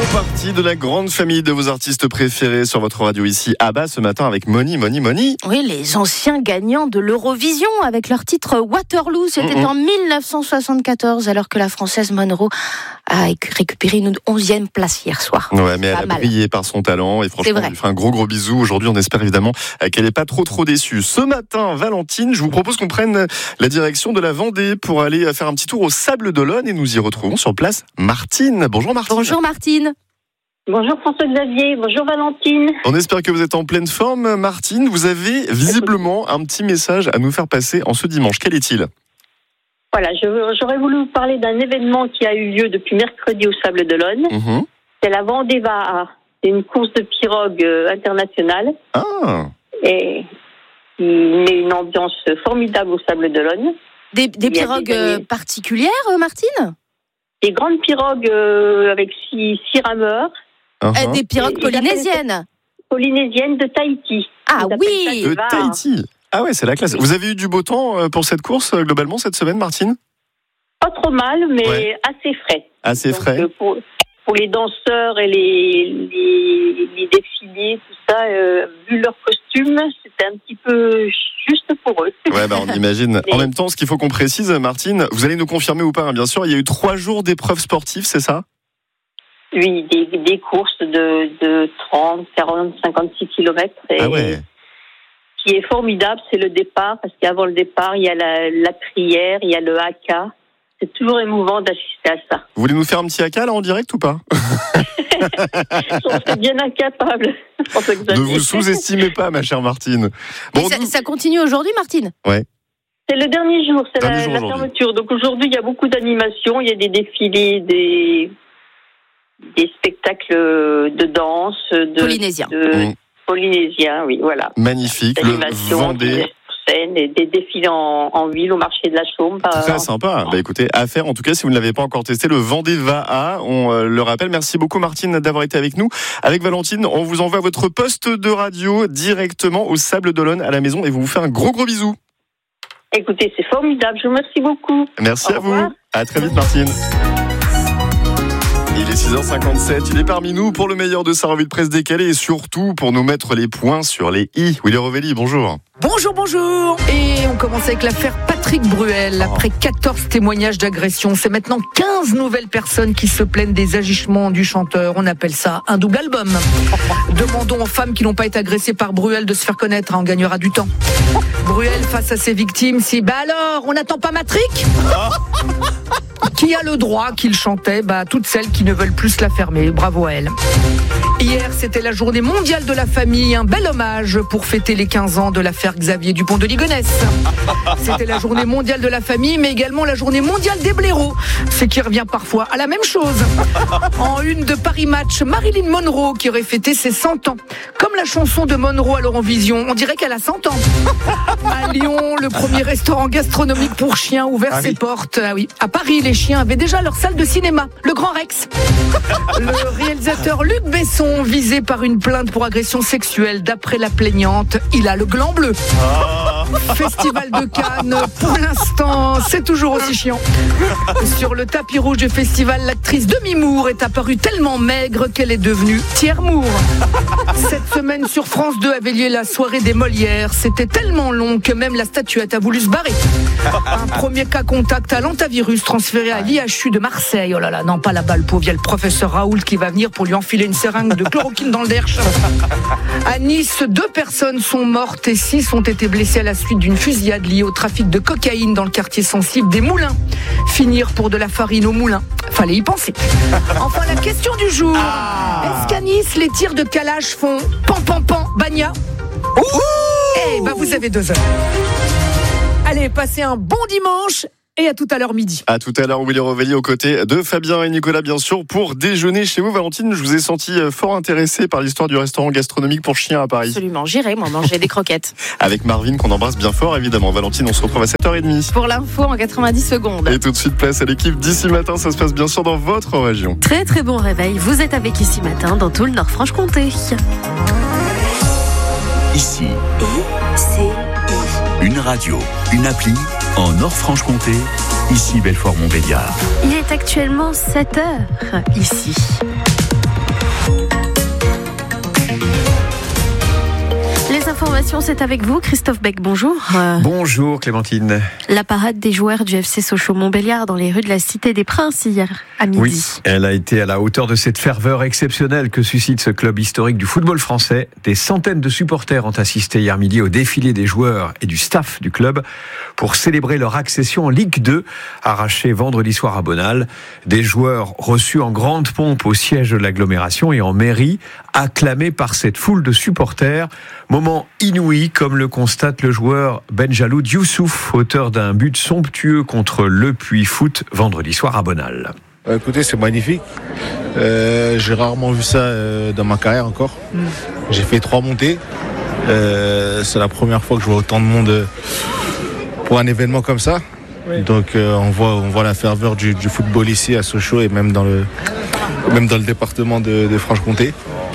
Partie de la grande famille de vos artistes préférés sur votre radio ici, ABBA, ce matin avec Money. Oui, les anciens gagnants de l'Eurovision avec leur titre Waterloo. C'était en 1974, alors que la Française Monroe a récupéré une 11e place hier soir. Ouais, mais elle a brillé par son talent et franchement, on lui fait un gros bisou. Aujourd'hui, on espère évidemment qu'elle n'est pas trop déçue. Ce matin, Valentine, je vous propose qu'on prenne la direction de la Vendée pour aller faire un petit tour au Sables d'Olonne et nous y retrouvons sur place Martine. Bonjour Martine. Bonjour Martine. Bonjour François-Xavier, bonjour Valentine. On espère que vous êtes en pleine forme. Martine, vous avez visiblement un petit message à nous faire passer en ce dimanche. Quel est-il ? Voilà, j'aurais voulu vous parler d'un événement qui a eu lieu depuis mercredi au Sables d'Olonne. C'est la Vendée Va. C'est une course de pirogue internationale. Et qui met une ambiance formidable au Sables d'Olonne. Des pirogues particulières, Martine ? Des grandes pirogues avec six rameurs. Des pirogues polynésiennes. Polynésiennes de Tahiti. Ah oui, de Tahiti. Ah ouais, c'est la classe. Vous avez eu du beau temps pour cette course globalement cette semaine, Martine ? Pas trop mal, mais assez frais. Assez frais. Pour les danseurs et les défilés, tout ça, vu leur costume, c'était un petit peu juste pour eux. Ouais, on imagine. En même temps, ce qu'il faut qu'on précise, Martine, vous allez nous confirmer ou pas, bien sûr, il y a eu 3 jours d'épreuves sportives, c'est ça ? Oui, des courses de 30, 40, 56 kilomètres. Ah ouais. Ce qui est formidable, c'est le départ, parce qu'avant le départ, il y a la prière, il y a le haka. C'est toujours émouvant d'assister à ça. Vous voulez nous faire un petit haka là en direct ou pas ? On serait bien incapable. Ne vous sous-estimez pas, ma chère Martine. Bon, ça continue aujourd'hui, Martine ? Ouais. C'est le dernier jour, c'est la fermeture. Donc aujourd'hui, il y a beaucoup d'animations, il y a des défilés, des spectacles de danse, polynésiens, oui, voilà. Magnifique, le Vendée. Et des défilés en ville au marché de la Chaume. Très sympa. Écoutez, à faire en tout cas si vous ne l'avez pas encore testé, le Vendée Va. On le rappelle. Merci beaucoup Martine d'avoir été avec nous. Avec Valentine, on vous envoie votre poste de radio directement au Sables d'Olonne à la maison et vous fait un gros bisou. Écoutez, c'est formidable. Je vous remercie beaucoup. Merci à vous. À très vite Martine. Il est 6h57, il est parmi nous pour le meilleur de sa revue de presse décalée et surtout pour nous mettre les points sur les i. Willy Rovelli, bonjour. Bonjour. Et on commence avec l'affaire Patrick Bruel. Après 14 témoignages d'agression, c'est maintenant 15 nouvelles personnes qui se plaignent des agissements du chanteur. On appelle ça un double album. Demandons aux femmes qui n'ont pas été agressées par Bruel de se faire connaître, on gagnera du temps. Bruel face à ses victimes, alors, on n'attend pas Matrick ? Qui a le droit qu'il chantait ? Toutes celles qui ne veulent plus la fermer. Bravo à elle. Hier, c'était la journée mondiale de la famille. Un bel hommage pour fêter les 15 ans de l'affaire Xavier Dupont de Ligonnès. C'était la journée mondiale de la famille, mais également la journée mondiale des blaireaux. Ce qui revient parfois à la même chose. En une de Paris Match, Marilyn Monroe qui aurait fêté ses 100 ans. Comme la chanson de Monroe à l'Eurovision, on dirait qu'elle a 100 ans. À Lyon, le premier restaurant gastronomique pour chiens ouvert ses portes. Ah oui. À Paris, les chiens avaient déjà leur salle de cinéma, le Grand Rex. Le réalisateur Luc Besson, visé par une plainte pour agression sexuelle, d'après la plaignante, il a le gland bleu. Festival de Cannes, pour l'instant, c'est toujours aussi chiant. Sur le tapis rouge du festival, l'actrice Demi Moore est apparue tellement maigre qu'elle est devenue Thiers Moore. Cette semaine, sur France 2 avait lieu la soirée des Molières. C'était tellement long que même la statuette a voulu se barrer. Un premier cas contact à l'antavirus transféré à l'IHU de Marseille. Oh là là, non, pas là-bas, le pauvre. Il y a le professeur Raoult qui va venir pour lui enfiler une seringue de chloroquine dans le derche. À Nice, 2 personnes sont mortes et 6 ont été blessées à la suite d'une fusillade liée au trafic de cocaïne dans le quartier sensible des Moulins. Finir pour de la farine au moulin. Fallait y penser. Enfin, la question du jour. Est-ce qu'à Nice, les tirs de calage font pan, bagna ? Vous avez 2 heures. Allez, passez un bon dimanche. Et à tout à l'heure midi. À tout à l'heure, Willy Rovelli aux côtés de Fabien et Nicolas, bien sûr, pour déjeuner chez vous. Valentine, je vous ai senti fort intéressé par l'histoire du restaurant gastronomique pour chiens à Paris. Absolument, j'irai manger des croquettes. Avec Marvin, qu'on embrasse bien fort, évidemment. Valentine, on se retrouve à 7h30. Pour l'info en 90 secondes. Et tout de suite, place à l'équipe d'ici matin. Ça se passe bien sûr dans votre région. Très très bon réveil. Vous êtes avec Ici Matin dans tout le Nord-Franche-Comté. Ici. Une radio, une appli en Nord-Franche-Comté. Ici Belfort-Montbéliard. Il est actuellement 7h ici. Information, c'est avec vous, Christophe Beck, bonjour. Bonjour Clémentine. La parade des joueurs du FC Sochaux-Montbéliard dans les rues de la Cité des Princes hier à midi. Oui, elle a été à la hauteur de cette ferveur exceptionnelle que suscite ce club historique du football français. Des centaines de supporters ont assisté hier midi au défilé des joueurs et du staff du club pour célébrer leur accession en Ligue 2, arrachée vendredi soir à Bonal. Des joueurs reçus en grande pompe au siège de l'agglomération et en mairie, acclamés par cette foule de supporters. Moment inouï, comme le constate le joueur Benjaloud Youssouf, auteur d'un but somptueux contre Le Puy Foot vendredi soir à Bonal. Écoutez, c'est magnifique. J'ai rarement vu ça dans ma carrière encore. J'ai fait 3 montées. C'est la première fois que je vois autant de monde pour un événement comme ça. Oui. Donc on voit la ferveur du football ici à Sochaux et même dans le département de Franche-Comté.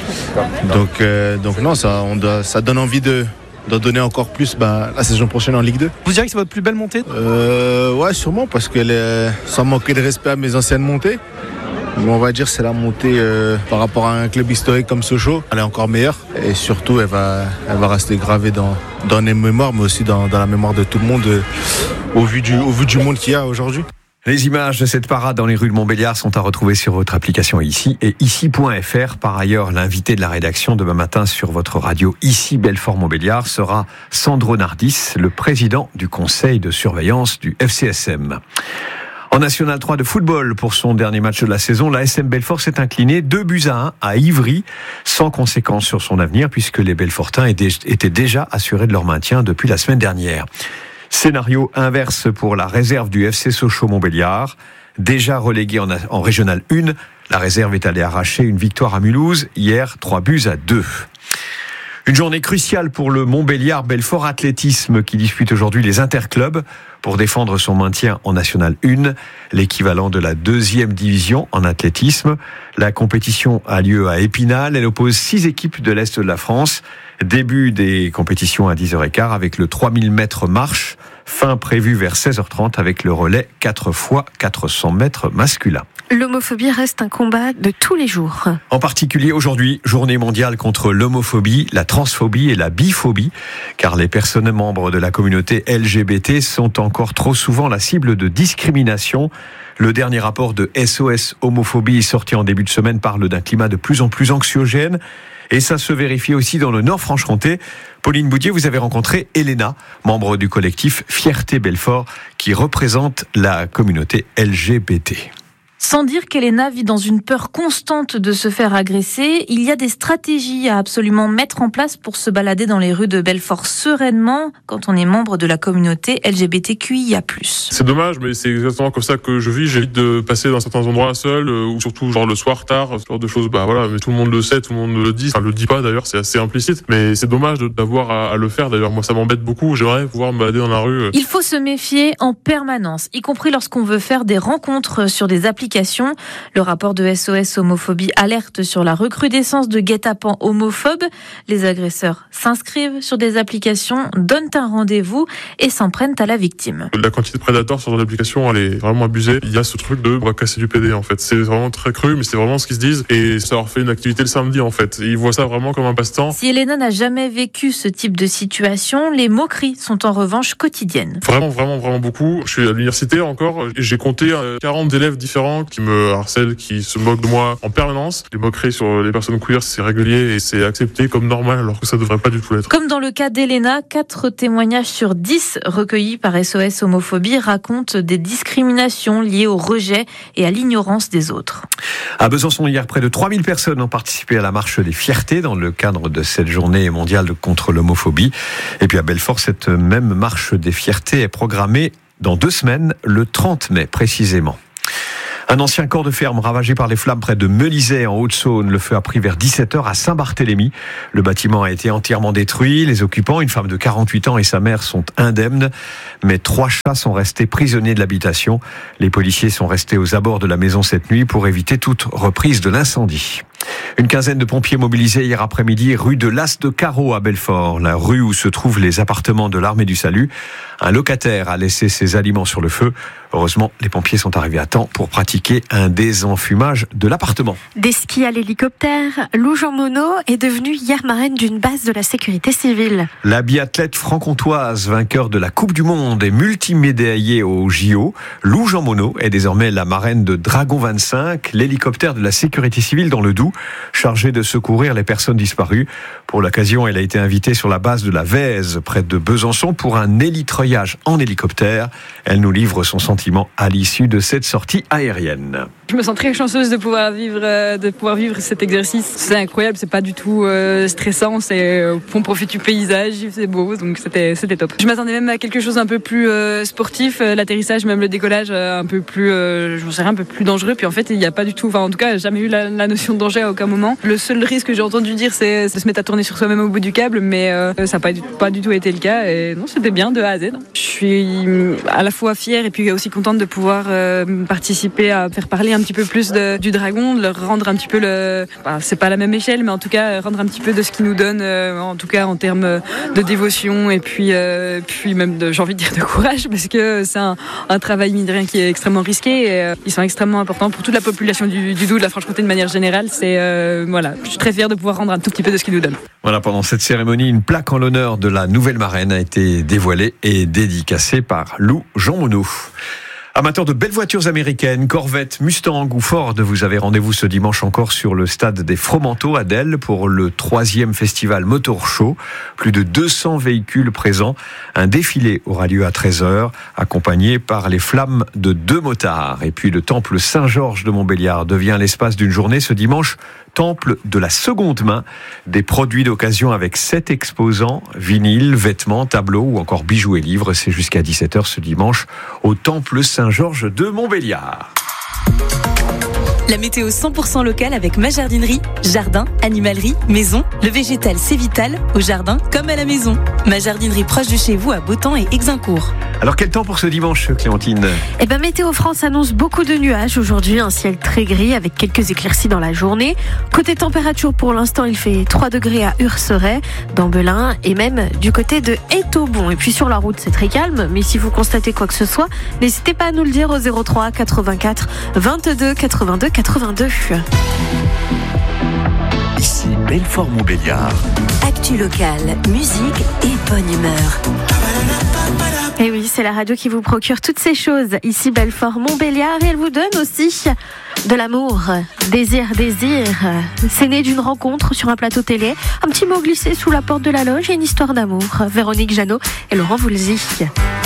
Donc non, ça donne envie d'en donner encore plus la saison prochaine en Ligue 2. Vous diriez que c'est votre plus belle montée ? Ouais, sûrement, parce qu'elle est sans manquer de respect à mes anciennes montées. Mais on va dire que c'est la montée par rapport à un club historique comme Sochaux. Elle est encore meilleure et surtout elle va rester gravée dans les mémoires, mais aussi dans la mémoire de tout le monde au vu du monde qu'il y a aujourd'hui. Les images de cette parade dans les rues de Montbéliard sont à retrouver sur votre application Ici et ici.fr. Par ailleurs, l'invité de la rédaction demain matin sur votre radio Ici Belfort Montbéliard sera Sandro Nardis, le président du conseil de surveillance du FCSM. En National 3 de football, pour son dernier match de la saison, la SM Belfort s'est inclinée 2-1 à Ivry, sans conséquence sur son avenir, puisque les Belfortins étaient déjà assurés de leur maintien depuis la semaine dernière. Scénario inverse pour la réserve du FC Sochaux-Montbéliard. Déjà reléguée en Régional 1, la réserve est allée arracher une victoire à Mulhouse hier, 3-2. Une journée cruciale pour le Montbéliard Belfort Athlétisme qui dispute aujourd'hui les interclubs pour défendre son maintien en National 1, l'équivalent de la 2e division en athlétisme. La compétition a lieu à Épinal. Elle oppose 6 équipes de l'Est de la France. Début des compétitions à 10h15 avec le 3000 mètres marche. Fin prévue vers 16h30 avec le relais 4x400 mètres masculin. L'homophobie reste un combat de tous les jours. En particulier aujourd'hui, journée mondiale contre l'homophobie, la transphobie et la biphobie, car les personnes membres de la communauté LGBT sont encore trop souvent la cible de discrimination. Le dernier rapport de SOS Homophobie sorti en début de semaine parle d'un climat de plus en plus anxiogène. Et ça se vérifie aussi dans le Nord-Franche-Comté. Pauline Boudier, vous avez rencontré Elena, membre du collectif Fierté Belfort, qui représente la communauté LGBT. Sans dire qu'Elena vit dans une peur constante de se faire agresser, il y a des stratégies à absolument mettre en place pour se balader dans les rues de Belfort sereinement quand on est membre de la communauté LGBTQIA+. C'est dommage, mais c'est exactement comme ça que je vis. J'évite de passer dans certains endroits seul, ou surtout genre le soir tard, ce genre de choses. Voilà, mais tout le monde le sait, tout le monde le dit. Enfin, le dit pas d'ailleurs, c'est assez implicite, mais c'est dommage d'avoir à le faire. D'ailleurs, moi, ça m'embête beaucoup. J'aimerais pouvoir me balader dans la rue. Il faut se méfier en permanence, y compris lorsqu'on veut faire des rencontres sur des applications. Le rapport de SOS Homophobie alerte sur la recrudescence de guet-apens homophobes. Les agresseurs s'inscrivent sur des applications, donnent un rendez-vous et s'en prennent à la victime. La quantité de prédateurs sur l'application, elle est vraiment abusée. Il y a ce truc de on va casser du PD en fait. C'est vraiment très cru, mais c'est vraiment ce qu'ils se disent. Et ça leur fait une activité le samedi en fait. Et ils voient ça vraiment comme un passe-temps. Si Elena n'a jamais vécu ce type de situation, les moqueries sont en revanche quotidiennes. Vraiment beaucoup. Je suis à l'université encore. J'ai compté 40 élèves différents qui me harcèlent, qui se moquent de moi en permanence. Les moqueries sur les personnes queer, c'est régulier et c'est accepté comme normal alors que ça devrait pas du tout l'être. Comme dans le cas d'Elena, 4 témoignages sur 10 recueillis par SOS Homophobie racontent des discriminations liées au rejet et à l'ignorance des autres. À Besançon, hier, près de 3000 personnes ont participé à la marche des fiertés dans le cadre de cette journée mondiale contre l'homophobie. Et puis à Belfort, cette même marche des fiertés est programmée dans 2 semaines, le 30 mai précisément. Un ancien corps de ferme ravagé par les flammes près de Melisay en Haute-Saône. Le feu a pris vers 17h à Saint-Barthélemy. Le bâtiment a été entièrement détruit. Les occupants, une femme de 48 ans et sa mère, sont indemnes. Mais 3 chats sont restés prisonniers de l'habitation. Les policiers sont restés aux abords de la maison cette nuit pour éviter toute reprise de l'incendie. Une quinzaine de pompiers mobilisés hier après-midi rue de l'As de Carreau à Belfort, la rue où se trouvent les appartements de l'Armée du Salut. Un locataire a laissé ses aliments sur le feu. Heureusement, les pompiers sont arrivés à temps pour pratiquer un désenfumage de l'appartement. Des skis à l'hélicoptère, Lou Jean Monod est devenue hier marraine d'une base de la sécurité civile. La biathlète franc-comtoise, vainqueur de la Coupe du Monde et multimédaillée au JO, Lou Jean Monod est désormais la marraine de Dragon 25, l'hélicoptère de la sécurité civile dans le Doubs, chargé de secourir les personnes disparues. Pour l'occasion, elle a été invitée sur la base de la Vèze, près de Besançon, pour un hélitreuillage en hélicoptère. Elle nous livre son sentiment à l'issue de cette sortie aérienne. Je me sens très chanceuse de pouvoir vivre cet exercice. C'est incroyable, c'est pas du tout stressant, on profite du paysage, c'est beau, donc c'était top. Je m'attendais même à quelque chose un peu plus sportif, l'atterrissage, même le décollage un peu plus, un peu plus dangereux. Puis en fait, il n'y a pas du tout, en tout cas, j'ai jamais eu la notion de danger à aucun moment. Le seul risque que j'ai entendu dire, c'est de se mettre à tourner sur soi-même au bout du câble, mais ça n'a pas du tout été le cas. Et non, c'était bien de A à Z. Je suis à la fois fière et puis aussi contente de pouvoir participer à faire parler un petit peu plus du dragon, de leur rendre un petit peu c'est pas la même échelle, mais en tout cas rendre un petit peu de ce qu'ils nous donnent, en tout cas en termes de dévotion et puis même j'ai envie de dire de courage, parce que c'est un travail mine de rien qui est extrêmement risqué et ils sont extrêmement importants pour toute la population du Doubs, de la Franche-Comté de manière générale. Je suis très fière de pouvoir rendre un tout petit peu de ce qu'ils nous donnent. Voilà, pendant cette cérémonie, une plaque en l'honneur de la nouvelle marraine a été dévoilée et dédicacée par Lou Jean Monod. Amateurs de belles voitures américaines, Corvette, Mustang ou Ford, vous avez rendez-vous ce dimanche encore sur le stade des Fromenteaux à Delle pour le 3e festival Motor Show. Plus de 200 véhicules présents. Un défilé aura lieu à 13h, accompagné par les flammes de 2 motards. Et puis le temple Saint-Georges de Montbéliard devient l'espace d'une journée ce dimanche, temple de la seconde main. Des produits d'occasion avec 7 exposants, vinyles, vêtements, tableaux ou encore bijoux et livres. C'est jusqu'à 17h ce dimanche au temple Saint-Georges de Montbéliard. La météo 100% locale avec ma jardinerie. Jardin, animalerie, maison. Le végétal, c'est vital, au jardin comme à la maison. Ma jardinerie proche de chez vous à Beautemps et Exincourt. Alors quel temps pour ce dimanche, Clémentine ? Météo France annonce beaucoup de nuages aujourd'hui, un ciel très gris avec quelques éclaircies dans la journée. Côté température, pour l'instant, il fait 3 degrés à Urseret, dans Belin et même du côté de Étaubon. Et puis sur la route, c'est très calme, mais si vous constatez quoi que ce soit, n'hésitez pas à nous le dire au 03 84 22 82 82. Ici Belfort-Montbéliard. Actu locale, musique et bonne humeur. Et oui, c'est la radio qui vous procure toutes ces choses. Ici Belfort-Montbéliard, et elle vous donne aussi de l'amour. Désir. C'est né d'une rencontre sur un plateau télé. Un petit mot glissé sous la porte de la loge et une histoire d'amour. Véronique Jeannot et Laurent Voulzy.